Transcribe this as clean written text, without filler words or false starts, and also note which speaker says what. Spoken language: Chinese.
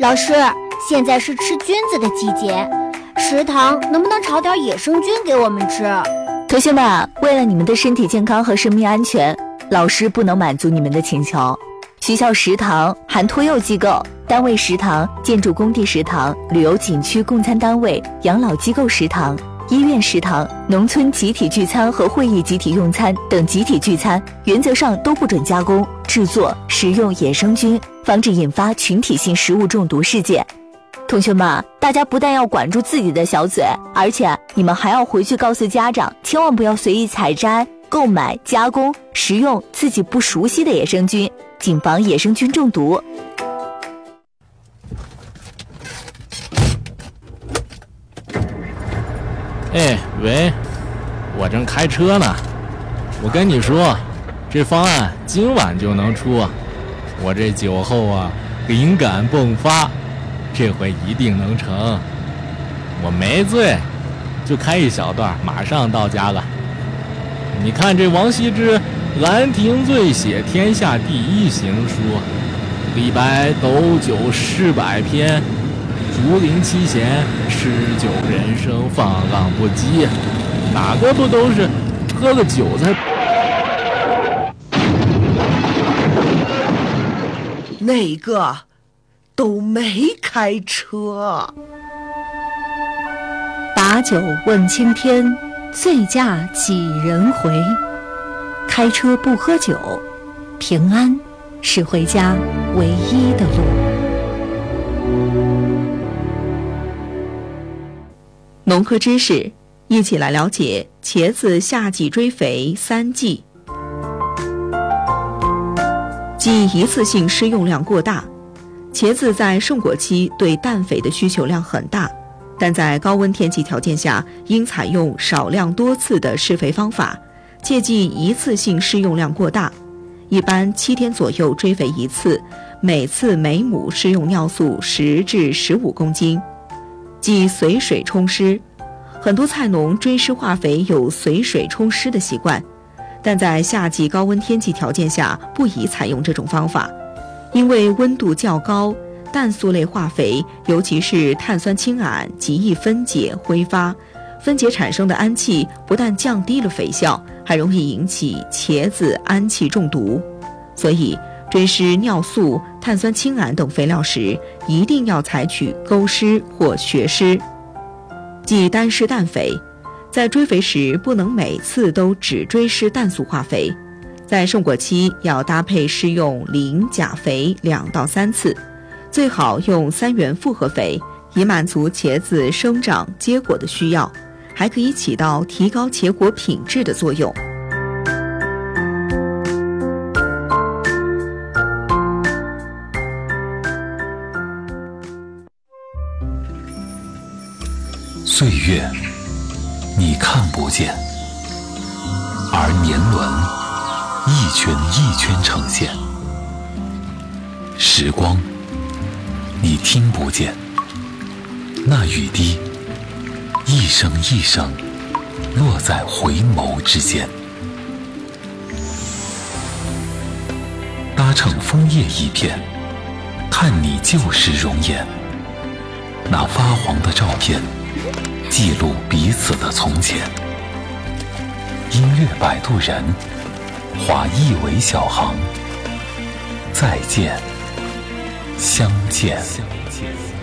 Speaker 1: 老师，现在是吃菌子的季节，食堂能不能炒点野生菌给我们吃？
Speaker 2: 同学们，为了你们的身体健康和生命安全，老师不能满足你们的请求。学校食堂含托幼机构、单位食堂、建筑工地食堂、旅游景区供餐单位、养老机构食堂、医院食堂、农村集体聚餐和会议集体用餐等集体聚餐，原则上都不准加工、制作、食用野生菌，防止引发群体性食物中毒事件。同学们，大家不但要管住自己的小嘴，而且你们还要回去告诉家长，千万不要随意采摘、购买、加工、食用自己不熟悉的野生菌，谨防野生菌中毒。
Speaker 3: 哎，喂，我正开车呢。我跟你说，这方案今晚就能出。我这酒后啊，灵感迸发，这回一定能成。我没醉，就开一小段，马上到家了。你看这王羲之《兰亭醉写天下第一行书》，李白斗酒诗百篇，竹林七贤诗酒人生放浪不羁，哪个不都是喝了酒才？
Speaker 4: 那个都没开车。
Speaker 5: 把酒问青天，醉驾几人回？开车不喝酒，平安是回家唯一的路。
Speaker 6: 农科知识，一起来了解茄子夏季追肥3忌。忌一次性施用量过大。茄子在盛果期对氮肥的需求量很大，但在高温天气条件下，应采用少量多次的施肥方法，切忌一次性施用量过大。一般7天左右追肥一次，每次每亩施用尿素10至15公斤。忌随水冲施。很多菜农追施化肥有随水冲施的习惯，但在夏季高温天气条件下不宜采用这种方法，因为温度较高，氮素类化肥，尤其是碳酸氢铵极易分解挥发，分解产生的氨气不但降低了肥效，还容易引起茄子氨气中毒。所以追施尿素、碳酸氢铵等肥料时，一定要采取沟施或穴施。忌单施氮肥。在追肥时，不能每次都只追施氮素化肥，在盛果期要搭配施用磷钾肥2到3次，最好用3元复合肥，以满足茄子生长结果的需要，还可以起到提高茄果品质的作用。
Speaker 7: 岁月你看不见，而年轮一圈一圈呈现；时光你听不见，那雨滴一声一声落在回眸之间。搭乘枫叶一片，看你旧时容颜，那发黄的照片记录彼此的从前。音乐摆渡人，划一尾小航，再见，相见。